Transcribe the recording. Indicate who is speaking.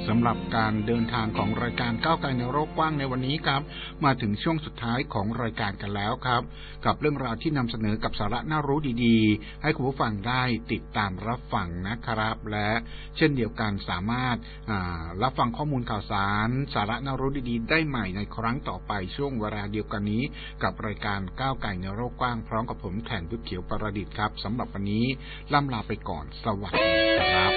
Speaker 1: สำหรับการเดินทางของรายการก้าวไกลในโลกกว้างในวันนี้ครับมาถึงช่วงสุดท้ายของรายการกันแล้วครับกับเรื่องราวที่นำเสนอกับสาระน่ารู้ดีๆให้คุณผู้ฟังได้ติดตามรับฟังนะครับและเช่นเดียวกันสามารถรับฟังข้อมูลข่าวสารสาระน่ารู้ดีๆได้ใหม่ในครั้งต่อไปช่วงเวลาเดียวกันนี้กับรายการก้าวไกลในโลกกว้างพร้อมกับผมแทนยุทธเขียวประดิษฐ์ครับสำหรับวันนี้ล่ำลาไปก่อนสวัสดีครับ